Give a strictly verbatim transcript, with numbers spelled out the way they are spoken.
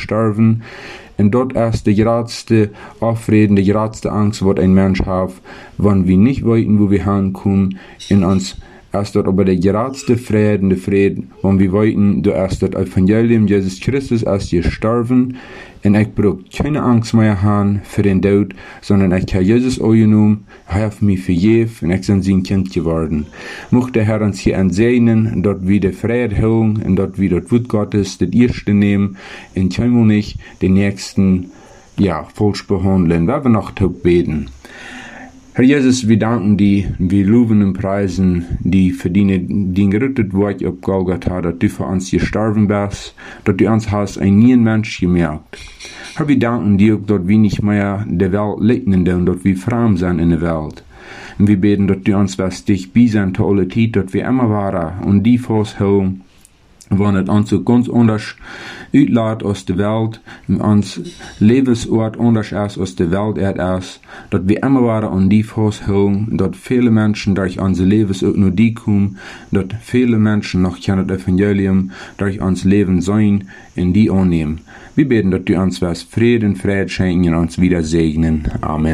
sterben. Und dort ist die geradste Aufreden, die geradste Angst, was ein Mensch hat, wenn wir nicht wissen, wo wir hinkommen, in uns ist dort aber der geradste Frieden, der Frieden, wenn wir wissen, du hast das Evangelium, Jesus Christus ist gestorben, und ich brauche keine Angst mehr haben für den Tod, sondern ich habe Jesus angenommen, er hat mich vergeben, und ich bin sein Kind geworden. Möchte der Herr uns hier entsegnen, dort wieder Freiheit holen, und dort wieder das Wort Gottes, das erste nehmen, und können nicht den nächsten, ja, falsch behandeln, weil wir noch tot beten. Herr Jesus, wir danken dir, wir loben und preisen die für den, den gerettet Wort auf Golgatha, dass du für uns gestorben bist, dass du uns hast ein neuen Mensch gemerkt. Herr, wir danken dir, dass wir nicht mehr der Welt leben, und dass wir frei sind in der Welt. Und wir beten, dass du uns was dich bei sind, zu aller Zeit, dass wir immer waren und die festhalten, wann es uns so ganz anders uitlaat aus der Welt, uns Lebensort anders ist aus der Welt ist, dass wir immer waren an die festhalten, dass viele Menschen durch unser Lebensort nur die kommen, dass viele Menschen noch kein Evangelium durch uns Leben sein, in die annehmen. Wir beten, dass du uns was Frieden, Freiheit schenken und uns wieder segnen. Amen.